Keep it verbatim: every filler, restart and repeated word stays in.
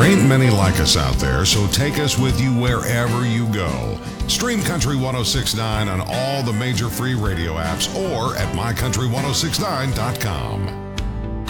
ain't many like us out there, so take us with you wherever you go. Stream Country ten sixty-nine on all the major free radio apps or at my country ten sixty-nine dot com.